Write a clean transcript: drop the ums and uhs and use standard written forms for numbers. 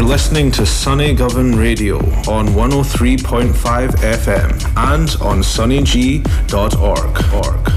listening to Sunny Govan Radio on 103.5 FM and on sunnyg.org.